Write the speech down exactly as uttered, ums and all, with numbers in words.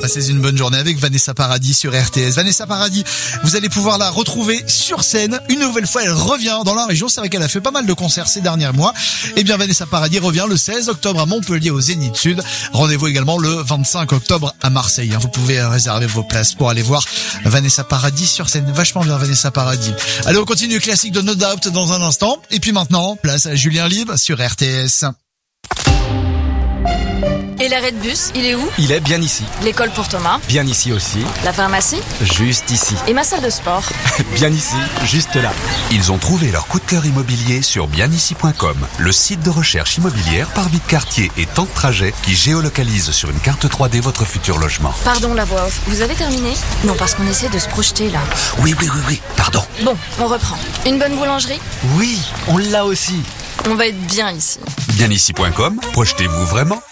passez une bonne journée avec Vanessa Paradis sur R T S. Vanessa Paradis, vous allez pouvoir la retrouver sur scène. Une nouvelle fois, elle revient dans la région. C'est vrai qu'elle a fait pas mal de concerts ces derniers mois. Eh bien, Vanessa Paradis revient le seize octobre à Montpellier au Zénith Sud. Rendez-vous également le vingt-cinq octobre à Marseille. Vous pouvez réserver vos places pour aller voir Vanessa Paradis sur scène. Vachement bien, Vanessa Paradis. Allez, on continue le classique de No Doubt dans un instant. Et puis maintenant, place à Julien Libre sur R T S. Et l'arrêt de bus, il est où? Il est bien ici. L'école pour Thomas? Bien ici aussi. La pharmacie? Juste ici. Et ma salle de sport? Bien ici, juste là. Ils ont trouvé leur coup de cœur immobilier sur bien ici point com, le site de recherche immobilière par vie de quartier et temps de trajet qui géolocalise sur une carte trois D votre futur logement. Pardon, la voix off. Vous avez terminé? Non, parce qu'on essaie de se projeter là. Oui, oui, oui, oui, pardon. Bon, on reprend. Une bonne boulangerie? Oui, on l'a aussi. On va être bien ici. bien ici point com, projetez-vous vraiment.